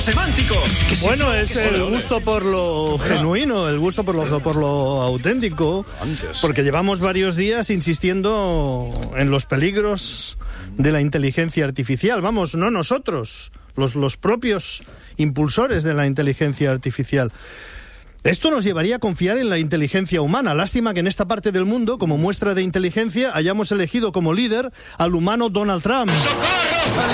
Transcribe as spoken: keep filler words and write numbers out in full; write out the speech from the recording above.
semántico. Bueno, es el gusto por lo genuino, el gusto por lo, por lo auténtico, porque llevamos varios días insistiendo en los peligros de la inteligencia artificial. Vamos, no nosotros, los, los propios impulsores de la inteligencia artificial. Esto nos llevaría a confiar en la inteligencia humana. Lástima que en esta parte del mundo, como muestra de inteligencia, hayamos elegido como líder al humano Donald Trump. ¡Socorro!